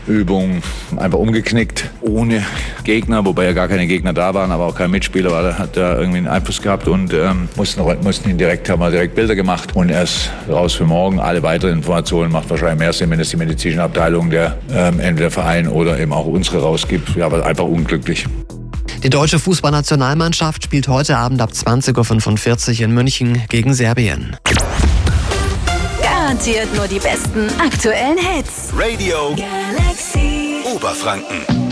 Übung einfach umgeknickt, ohne Gegner, wobei ja gar keine Gegner da waren, aber auch kein Mitspieler hat da irgendwie einen Einfluss gehabt und haben wir direkt Bilder gemacht und erst raus für morgen. Alle weiteren Informationen macht wahrscheinlich mehr Sinn, wenn es die medizinische Abteilung der entweder Verein oder eben auch unsere rausgibt. Ja, aber einfach unglücklich. Die deutsche Fußballnationalmannschaft spielt heute Abend ab 20.45 Uhr in München gegen Serbien. Garantiert nur die besten aktuellen Hits. Radio Galaxy Oberfranken.